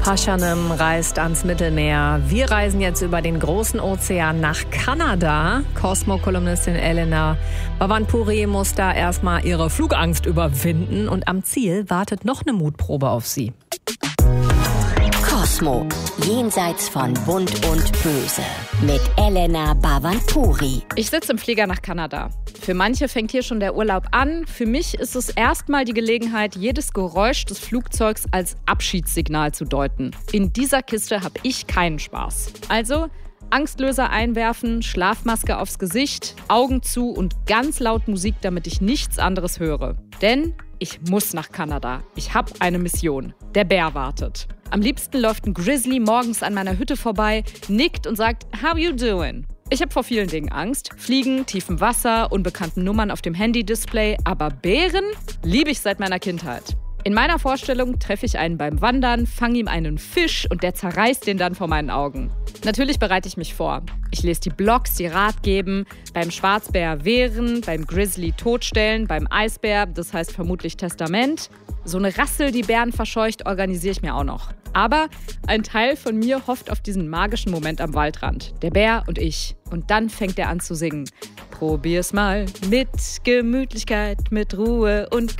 Paschanim reist ans Mittelmeer. Wir reisen jetzt über den großen Ozean nach Kanada. Cosmo-Kolumnistin Elena Bhavanpuri muss da erstmal ihre Flugangst überwinden. Und am Ziel wartet noch eine Mutprobe auf sie. Cosmo, jenseits von Bunt und Böse, mit Elena Bhavanpuri. Ich sitze im Flieger nach Kanada. Für manche fängt hier schon der Urlaub an. Für mich ist es erstmal die Gelegenheit, jedes Geräusch des Flugzeugs als Abschiedssignal zu deuten. In dieser Kiste habe ich keinen Spaß. Also Angstlöser einwerfen, Schlafmaske aufs Gesicht, Augen zu und ganz laut Musik, damit ich nichts anderes höre. Denn ich muss nach Kanada. Ich habe eine Mission. Der Bär wartet. Am liebsten läuft ein Grizzly morgens an meiner Hütte vorbei, nickt und sagt, "How you doing?" Ich habe vor vielen Dingen Angst. Fliegen, tiefem Wasser, unbekannten Nummern auf dem Handy-Display. Aber Bären liebe ich seit meiner Kindheit. In meiner Vorstellung treffe ich einen beim Wandern, fange ihm einen Fisch und der zerreißt den dann vor meinen Augen. Natürlich bereite ich mich vor. Ich lese die Blogs, die Rat geben, beim Schwarzbär wehren, beim Grizzly totstellen, beim Eisbär, das heißt vermutlich Testament. So eine Rassel, die Bären verscheucht, organisiere ich mir auch noch. Aber ein Teil von mir hofft auf diesen magischen Moment am Waldrand. Der Bär und ich. Und dann fängt er an zu singen. Probier's mal mit Gemütlichkeit, mit Ruhe und